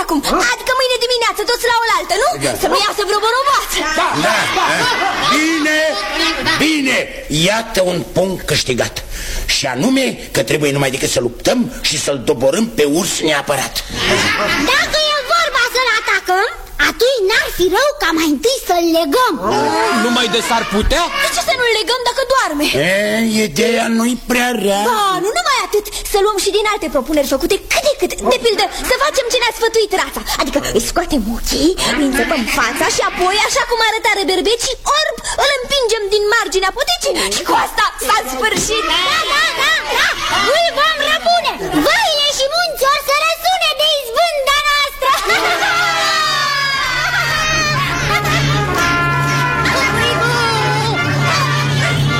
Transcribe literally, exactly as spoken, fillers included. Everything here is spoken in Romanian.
acum. Adică mâine dimineață, toți la oaltă, nu? Da. Să nu iasă vreo boroboață. Da, da, da. Bine, bine. Iată un punct câștigat. Și anume că trebuie numai decât să luptăm și să-l doborâm pe urs neapărat. Dacă e vorba să-l atacăm, atunci n-ar fi rău ca mai întâi să-l legăm. Numai de s-ar putea? De ce să nu-l legăm dacă doarme? E, ideea nu-i prea rea. Da, nu numai atât. Să luăm și din alte propuneri făcute cât de cât. De pildă, să facem ce ne-a sfătuit Rața. Adică îi scoatem ochii, îi înțepăm fața și apoi, așa cum arăta Reberbecii, orb, îl împingem din marginea potecii. Și cu asta s-a sfârșit.